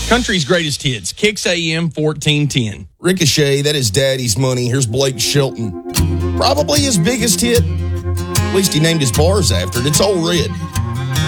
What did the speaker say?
Country's greatest hits, Kicks AM 1410. Ricochet, that is Daddy's Money. Here's Blake Shelton. Probably his biggest hit. At least he named his bars after it. It's Old Red.